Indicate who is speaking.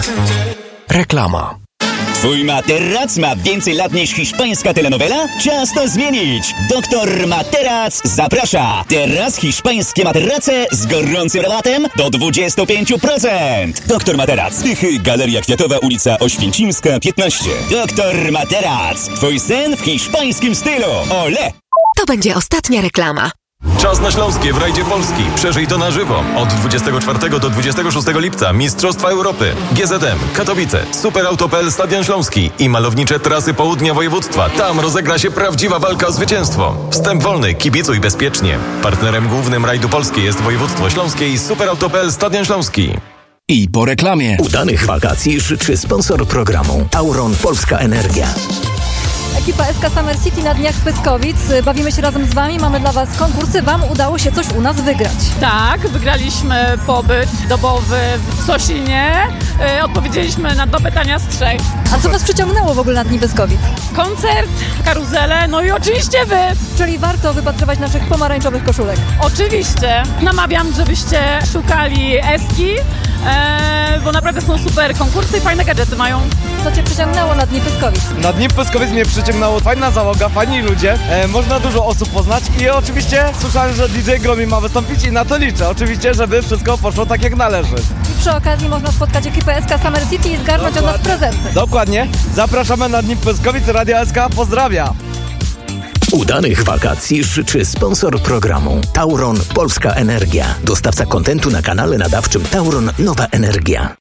Speaker 1: Reklama.
Speaker 2: Twój materac ma więcej lat niż hiszpańska telenowela? Czas to zmienić! Doktor Materac zaprasza! Teraz hiszpańskie materace z gorącym rabatem do 25%! Doktor Materac, Tychy, Galeria Kwiatowa, ulica Oświęcimska, 15. Doktor Materac, twój sen w hiszpańskim stylu! Ole!
Speaker 3: To będzie ostatnia reklama.
Speaker 4: Czas na Śląskie w rajdzie Polski. Przeżyj to na żywo. Od 24 do 26 lipca Mistrzostwa Europy. GZM, Katowice, Superauto.pl Stadion Śląski i malownicze trasy południa województwa. Tam rozegra się prawdziwa walka o zwycięstwo. Wstęp wolny, kibicuj bezpiecznie. Partnerem głównym rajdu Polski jest województwo śląskie i Superauto.pl Stadion Śląski.
Speaker 1: I po reklamie.
Speaker 5: Udanych wakacji życzy sponsor programu Tauron Polska Energia.
Speaker 6: Ekipa SK Summer City na dniach Pyskowic. Bawimy się razem z Wami, mamy dla Was konkursy. Wam udało się coś u nas wygrać.
Speaker 7: Tak, wygraliśmy pobyt dobowy w Sosinie. Odpowiedzieliśmy na 2 pytania z 3.
Speaker 6: A co Was przyciągnęło w ogóle na dni Pyskowic?
Speaker 7: Koncert, karuzele, no i oczywiście Wy.
Speaker 6: Czyli warto wypatrywać naszych pomarańczowych koszulek.
Speaker 7: Oczywiście. Namawiam, żebyście szukali Eski, bo naprawdę są super konkursy i fajne gadżety mają.
Speaker 6: Co Cię przyciągnęło na dni Pyskowic?
Speaker 8: Na dni Pyskowic mnie przyciągnęło fajna załoga, fajni ludzie, można dużo osób poznać i oczywiście słyszałem, że DJ Gromi ma wystąpić i na to liczę. Oczywiście, żeby wszystko poszło tak jak należy.
Speaker 6: I przy okazji można spotkać ekipę SK Summer City i zgarnąć od nas prezenty.
Speaker 8: Dokładnie. Zapraszamy na dni Pyskowic, Radio SK pozdrawia.
Speaker 5: Udanych wakacji życzy sponsor programu Tauron Polska Energia. Dostawca kontentu na kanale nadawczym Tauron Nowa Energia.